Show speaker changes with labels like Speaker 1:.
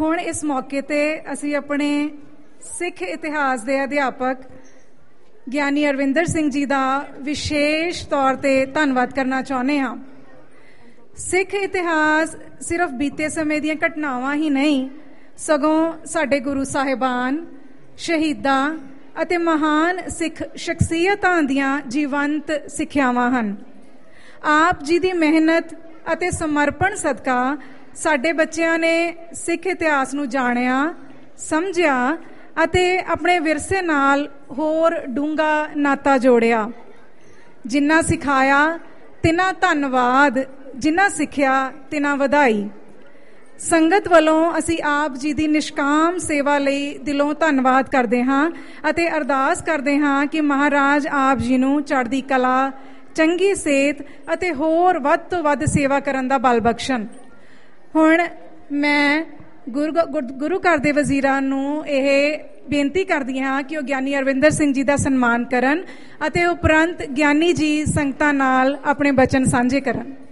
Speaker 1: ਹੁਣ ਇਸ ਮੌਕੇ ਤੇ ਅਸੀਂ ਆਪਣੇ ਸਿੱਖ ਇਤਿਹਾਸ ਦੇ ਅਧਿਆਪਕ ਗਿਆਨੀ ਅਰਵਿੰਦਰ ਸਿੰਘ ਜੀ ਦਾ ਵਿਸ਼ੇਸ਼ ਤੌਰ ਤੇ ਧੰਨਵਾਦ ਕਰਨਾ ਚਾਹੁੰਦੇ ਹਾਂ। ਸਿੱਖ ਇਤਿਹਾਸ ਸਿਰਫ ਬੀਤੇ ਸਮੇਂ ਦੀਆਂ ਘਟਨਾਵਾਂ ਹੀ ਨਹੀਂ, ਸਗੋਂ ਸਾਡੇ ਗੁਰੂ ਸਾਹਿਬਾਨ, ਸ਼ਹੀਦਾਂ ਅਤੇ ਮਹਾਨ ਸਿੱਖ ਸ਼ਖਸੀਅਤਾਂ ਦੀਆਂ ਜੀਵੰਤ ਸਿੱਖਿਆਵਾਂ ਹਨ। ਆਪ ਜੀ ਦੀ ਮਿਹਨਤ ਅਤੇ ਸਮਰਪਣ ਸਦਕਾ ਸਾਡੇ ਬੱਚਿਆਂ ਨੇ ਸਿੱਖ ਇਤਿਹਾਸ ਨੂੰ ਜਾਣਿਆ, ਸਮਝਿਆ ਅਤੇ ਆਪਣੇ ਵਿਰਸੇ ਨਾਲ ਹੋਰ ਡੂੰਘਾ ਨਾਤਾ ਜੋੜਿਆ। ਜਿਨ੍ਹਾਂ ਸਿਖਾਇਆ ਤਿਨਾਂ ਧੰਨਵਾਦ, ਜਿਨ੍ਹਾਂ ਸਿੱਖਿਆ ਤਿਨਾਂ ਵਧਾਈ। ਸੰਗਤ ਵੱਲੋਂ ਅਸੀਂ ਆਪ ਜੀ ਦੀ ਨਿਸ਼ਕਾਮ ਸੇਵਾ ਲਈ ਦਿਲੋਂ ਧੰਨਵਾਦ ਕਰਦੇ ਹਾਂ ਅਤੇ ਅਰਦਾਸ ਕਰਦੇ ਹਾਂ ਕਿ ਮਹਾਰਾਜ ਆਪ ਜੀ ਨੂੰ ਚੜ੍ਹਦੀ ਕਲਾ, ਚੰਗੀ ਸਿਹਤ ਅਤੇ ਹੋਰ ਵੱਧ ਤੋਂ ਵੱਧ ਸੇਵਾ ਕਰਨ ਦਾ ਬਲ ਬਖਸ਼ਣ। ਹੁਣ ਮੈਂ ਗੁਰੂ ਘਰ ਦੇ ਵਜ਼ੀਰਾਂ ਨੂੰ ਇਹ ਬੇਨਤੀ ਕਰਦੀ ਹਾਂ ਕਿ ਉਹ ਗਿਆਨੀ ਅਰਵਿੰਦਰ ਸਿੰਘ ਜੀ ਦਾ ਸਨਮਾਨ ਕਰਨ ਅਤੇ ਉਪਰੰਤ ਗਿਆਨੀ ਜੀ ਸੰਗਤਾਂ ਨਾਲ ਆਪਣੇ ਬਚਨ ਸਾਂਝੇ ਕਰਨ।